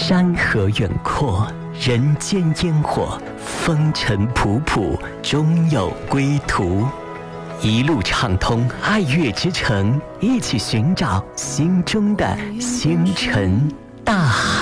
山河远阔，人间烟火，风尘仆仆，终有归途。一路畅通爱乐之城，一起寻找心中的星辰大海。